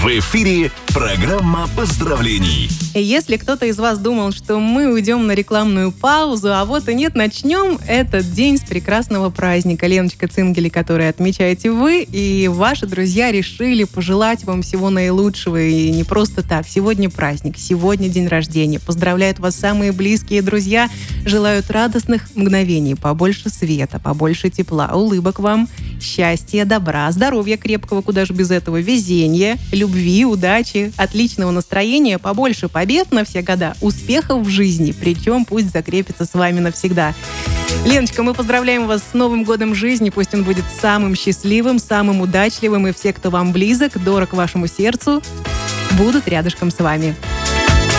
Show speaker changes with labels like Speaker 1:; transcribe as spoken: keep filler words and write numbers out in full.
Speaker 1: В эфире программа поздравлений.
Speaker 2: Если кто-то из вас думал, что мы уйдем на рекламную паузу, а вот и нет, начнем этот день с прекрасного праздника. Леночка Цингели, который отмечаете вы, и ваши друзья решили пожелать вам всего наилучшего. И не просто так. Сегодня праздник, сегодня день рождения. Поздравляют вас самые близкие друзья. Желают радостных мгновений, побольше света, побольше тепла, улыбок вам, счастья, добра, здоровья крепкого, куда же без этого, везения, любви, удачи, отличного настроения, побольше побед на все года, успехов в жизни, причем пусть закрепится с вами навсегда. Леночка, мы поздравляем вас с Новым годом жизни, пусть он будет самым счастливым, самым удачливым, и все, кто вам близок, дорог вашему сердцу, будут рядышком с вами.